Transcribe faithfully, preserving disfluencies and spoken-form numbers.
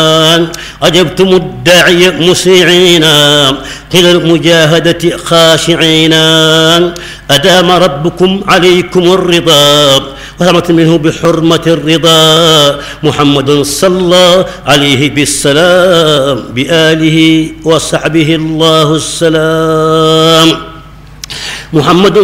أجبتم الداعي مسيعين قيل المجاهدة خاشعين أدام ربكم عليكم الرضا وثمت منه بحرمة الرضا محمد صلى عليه بالسلام بآله وصحبه الله السلام محمد